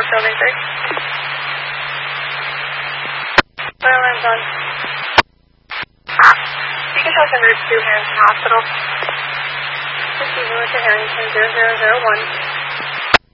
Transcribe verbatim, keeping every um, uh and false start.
building three. Oil lines on. You can tell some route two Harrington Hospital. Receiving with your Harrington zero zero zero one.